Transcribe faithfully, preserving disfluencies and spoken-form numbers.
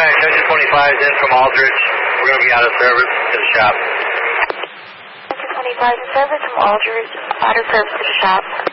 Contact, Section twenty-five is in from Aldridge. We're going to be out of service to the shop. Section twenty-five, service from Aldridge, out of service to the shop.